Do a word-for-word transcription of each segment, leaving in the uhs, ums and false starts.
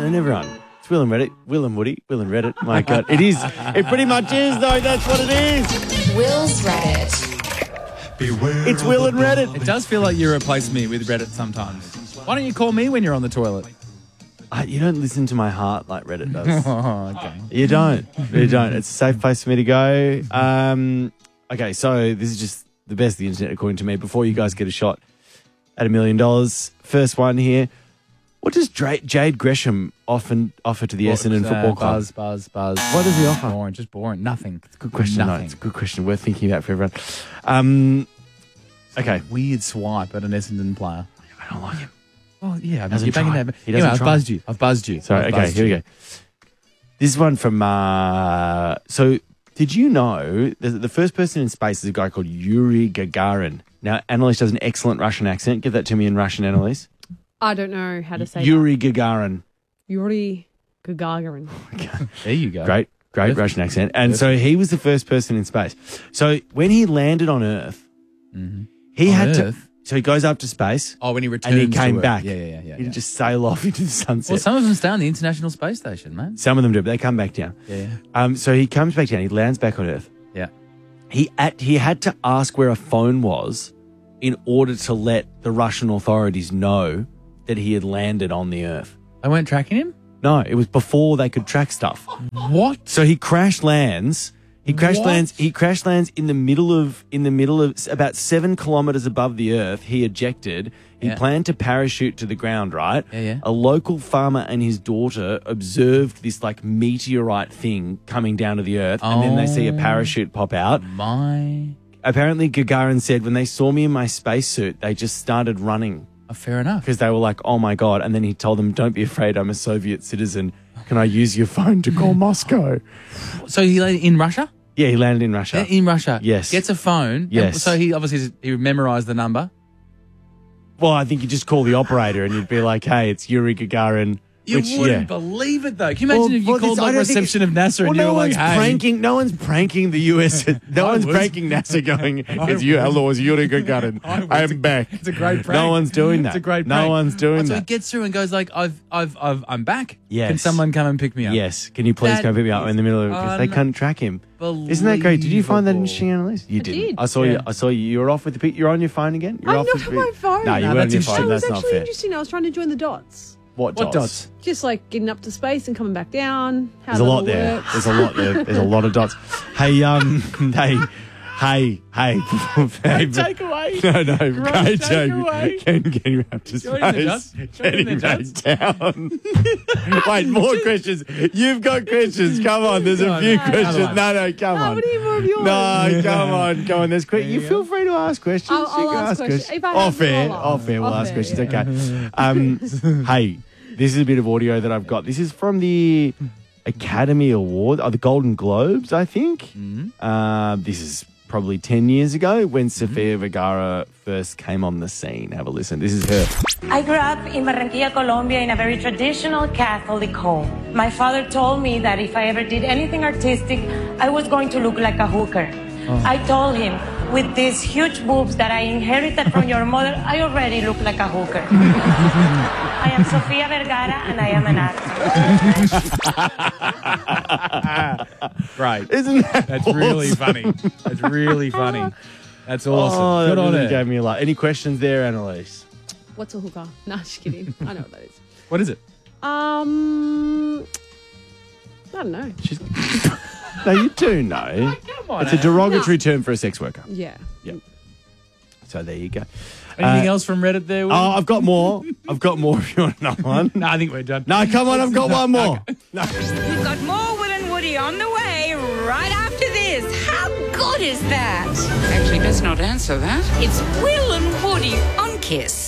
afternoon, everyone. It's Will and Reddit. Will and Woody. Will and Reddit. My God. It is. It pretty much is, though. That's what it is. Will's Reddit. Beware It's Will and Reddit. It does feel like you replace me with Reddit sometimes. Why don't you call me when you're on the toilet? Uh, you don't listen to my heart like Reddit does. Oh, okay. You don't. You don't. It's a safe place for me to go. Um, okay, so this is just the best of the internet, according to me. Before you guys get a shot at a million dollars, first one here. What does Dra- Jade Gresham often offer to the Essendon Uh, Football Club? Buzz, buzz, buzz. What does he offer? Boring, just boring. Nothing. Good question. No, Nothing. it's a good question. Worth thinking about for everyone. Um, okay. Weird swipe at an Essendon player. I don't like him. Oh, yeah. I mean, Doesn't you're banging try. that. He Anyway, doesn't I've try. buzzed you. I've buzzed you. Sorry, I've okay, buzzed here we you. go. This is one from, uh, so did you know that the first person in space is a guy called Yuri Gagarin? Now, Annalise does an excellent Russian accent. Give that to me in Russian, Annalise. I don't know how to say Yuri Gagarin. that. Yuri Gagarin. There you go. Great, great Perfect. Russian accent. And so he was the first person in space. So when he landed on Earth, he On had Earth? to, so he goes up to space Oh, when he returned and he came to Earth. back. Yeah, yeah, yeah. yeah, He yeah. didn't just sail off into the sunset. Well, some of them stay on the International Space Station, man. Some of them do, but they come back down. Yeah, yeah. Um, so he comes back down. He lands back on Earth. Yeah. He at, he had to ask where a phone was in order to let the Russian authorities know that he had landed on the Earth. They weren't tracking him? No, it was before they could track stuff. What? So he crash lands. He crash What? lands. He crash lands in the middle of in the middle of about seven kilometers above the Earth. He ejected. He Yeah. planned to parachute to the ground. Right. Yeah, yeah. A local farmer and his daughter observed this like meteorite thing coming down to the Earth, and then they see a Oh. parachute pop out. My... Apparently, Gagarin said when they saw me in my spacesuit, they just started running Oh, fair enough. because they were like, "Oh my god!" And then he told them, "Don't be afraid. I'm a Soviet citizen. Can I use your phone to call Moscow?" So he landed in Russia? Yeah, he landed in Russia. In Russia? Yes. Gets a phone? Yes. And so he obviously he memorised the number? Well, I think you just call the operator and you'd be like, "Hey, it's Yuri Gagarin." You which, wouldn't yeah. believe it, though. Can you imagine Well, if you well, called this- I like don't think reception it- of NASA Well, and you no were like, one's hey... pranking. No one's pranking the U S. No I one's would. pranking NASA. Going, "It's you. Hello, it's Yuri Gagarin. I would. I It's a- am back." It's a great prank. No one's doing that. It's a great No prank. one's doing Oh, so he that. gets through and goes like, I've, I've, I've, I'm back. Yes. Can someone come and pick me up? Yes. Can you please That come pick me up in the middle of it? Because they is can't track him. Isn't that great? Did you find that Unbelievable. interesting, Annalise? You I didn't. did. I saw you. Yeah. I saw you. You were off with the pic. You're on your phone again. You're I'm off not with on the- my phone. No, you No, weren't on that's your interesting. phone. That was That's not actually fair. interesting. I was trying to join the dots. What What dots? dots? Just like getting up to space and coming back down. How There's a that lot all there. works. There's a lot there. There's a lot of dots. Hey, um, hey, hey, hey. hey Take away. No, no, great take joke. away. Can getting him up to Joining the dots. space. Joining Getting the back dots. down. Wait, more questions. You've got questions. Come on, there's a No, few no, questions. another one. No, no, come Oh, on. what are you more of yours? No, come on, come on. There's que- you you feel free to ask questions. I'll- You I'll can ask questions. If I have Off to, air, I'll off air, we'll Off ask air, questions. yeah. Okay. Um, hey, this is a bit of audio that I've got. This is from the Academy Award, oh, the Golden Globes, I think. Mm-hmm. Uh, this is probably ten years ago when Sofia Vergara first came on the scene. Have a listen. This is her. I grew up in Barranquilla, Colombia, in a very traditional Catholic home. My father told me that if I ever did anything artistic, I was going to look like a hooker. I told him, with these huge boobs that I inherited from your mother, I already look like a hooker. I am Sofia Vergara, and I am an actor. Great. Isn't that That's awesome? really funny. That's really funny. That's awesome. Oh, Good that on really it. gave me a lot. Any questions there, Annalise? What's a hooker? No, just kidding. I know what that is. What is it? Um, I don't know. She's... no, you do know. Come on. It's a Anne. derogatory term for a sex worker. Yeah. Yeah. So there you go. Anything Uh, else from Reddit there? Will? Oh, I've got more. I've got more if you want another one. no, I think we're done. No, come on, I've got one more. No. We've got more Will and Woody on the way right after this. How good is that? Actually, best not answer that. It's Will and Woody on Kiss.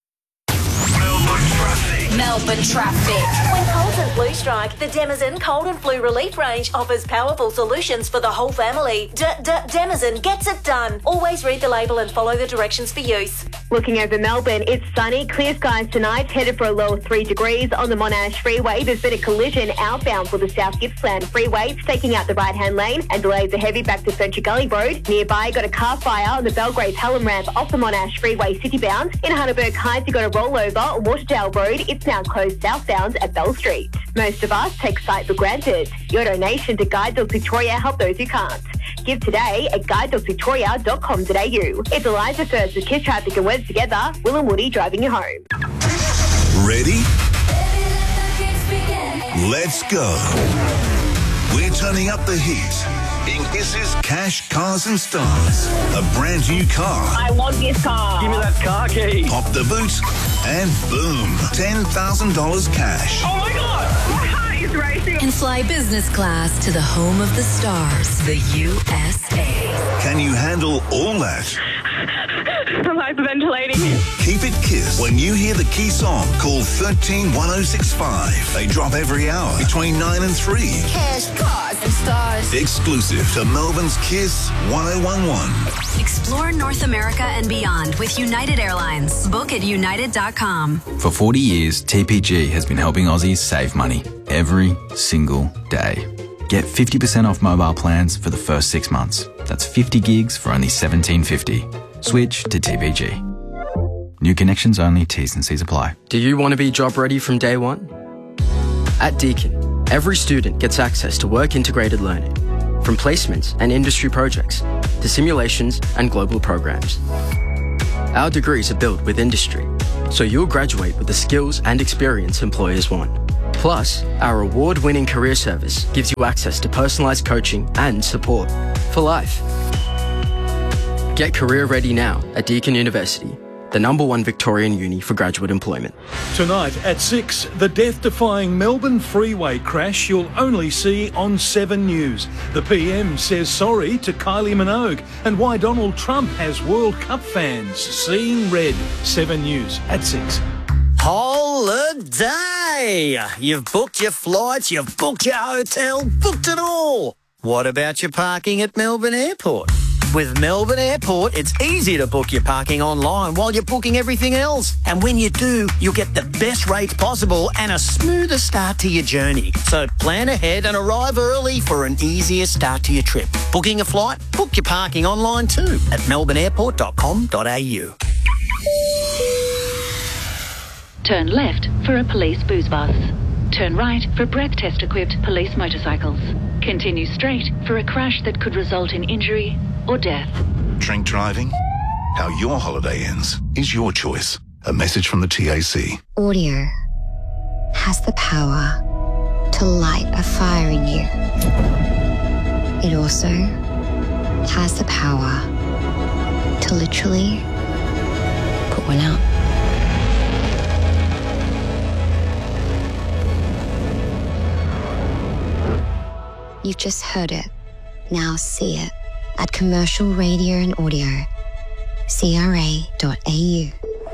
Melbourne traffic. When colds and flu strike, the Denizen Cold and Flu Relief range offers powerful solutions for the whole family. D D Denizen gets it done. Always read the label and follow the directions for use. Looking over Melbourne, it's sunny, clear skies tonight, headed for a low of three degrees. On the Monash Freeway, there's been a collision outbound for the South Gippsland Freeway. It's taking out the right-hand lane and delays are heavy back to Fenchurch Gully Road. Nearby, got a car fire on the Belgrave Pelham ramp off the Monash Freeway citybound. In Hunterberg Heights, you got a rollover on Watertown Road. It's It's now closed southbound at Bell Street. Most of us take sight for granted. Your donation to Guide Dogs Victoria help those who can't. Give today at guide dogs victoria dot com dot a u. It's Eliza First with Kiss Traffic and Weather together. Will and Woody driving you home. Ready? Let's go. We're turning up the heat in Kiss's Cash, Cars and Stars. A brand new car. I want this car. Give me that car key. Pop the boot and boom, ten thousand dollars cash. Oh my God! My heart is racing. And fly business class to the home of the stars, the U S A. Can you handle all that? I'm hyperventilating. Keep it Kiss. When you hear the key song, call thirteen one oh six five. They drop every hour between nine and three. Cash, cars, and stars. Exclusive to Melbourne's Kiss one oh one one. Explore North America and beyond with United Airlines. Book at united dot com. For forty years, T P G has been helping Aussies save money every single day. Get fifty percent off mobile plans for the first six months. That's fifty gigs for only seventeen fifty. Switch to T P G. New connections only, T's and C's apply. Do you want to be job ready from day one? At Deakin, every student gets access to work integrated learning, from placements and industry projects to simulations and global programs. Our degrees are built with industry, so you'll graduate with the skills and experience employers want. Plus, our award-winning career service gives you access to personalised coaching and support for life. Get career ready now at Deakin University, the number one Victorian uni for graduate employment. Tonight at six, the death-defying Melbourne freeway crash you'll only see on Seven News. The P M says sorry to Kylie Minogue and why Donald Trump has World Cup fans seeing red. Seven News at six. Holiday! You've booked your flights, you've booked your hotel, booked it all. What about your parking at Melbourne Airport? With Melbourne Airport, it's easy to book your parking online while you're booking everything else. And when you do, you'll get the best rates possible and a smoother start to your journey. So plan ahead and arrive early for an easier start to your trip. Booking a flight? Book your parking online too at melbourne airport dot com dot a u. Turn left for a police booze bus. Turn right for breath test equipped police motorcycles. Continue straight for a crash that could result in injury or death. Drink driving? How your holiday ends is your choice. A message from the T A C. Audio has the power to light a fire in you. It also has the power to literally put one out. You've just heard it. Now see it at Commercial Radio and Audio, c r a dot a u.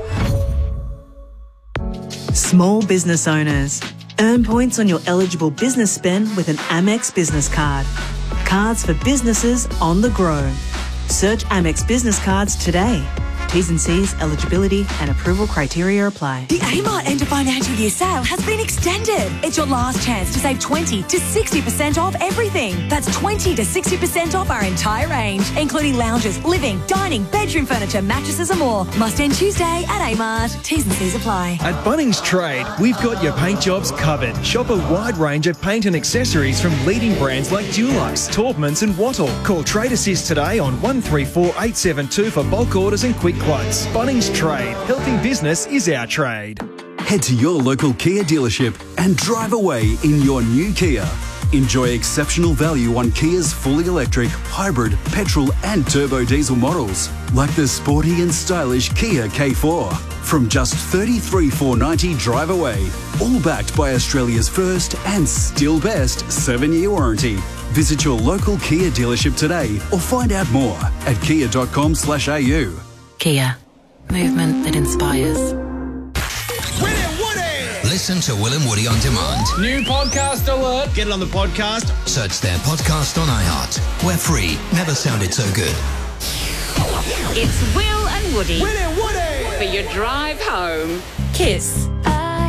Small business owners. Earn points on your eligible business spend with an Amex Business Card. Cards for businesses on the grow. Search Amex Business Cards today. T's and C's, eligibility and approval criteria apply. The Amart end of financial year sale has been extended. It's your last chance to save twenty to sixty percent off everything. That's twenty to sixty percent off our entire range, including lounges, living, dining, bedroom furniture, mattresses and more. Must end Tuesday at Amart. T's and C's apply. At Bunnings Trade, we've got your paint jobs covered. Shop a wide range of paint and accessories from leading brands like Dulux, Taubmans and Wattle. Call Trade Assist today on one three four eight seven two for bulk orders and quick quotes. Bunnings Trade. Helping business is our trade. Head to your local Kia dealership and drive away in your new Kia. Enjoy exceptional value on Kia's fully electric, hybrid, petrol and turbo diesel models, like the sporty and stylish Kia K four. From just thirty-three thousand four hundred ninety dollars drive away, all backed by Australia's first and still best seven-year warranty. Visit your local Kia dealership today or find out more at kia dot com slash a u. Kia. Movement that inspires. Listen to Will and Woody on demand. New podcast alert. Get it on the podcast. Search their podcast on iHeart. We're free. Never sounded so good. It's Will and Woody. Will and Woody. For your drive home. Kiss.